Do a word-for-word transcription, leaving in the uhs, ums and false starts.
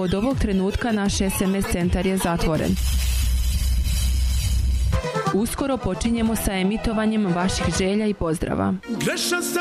Od ovog trenutka naš es em es centar je zatvoren. Uskoro počinjemo sa emitovanjem vaših želja i pozdrava.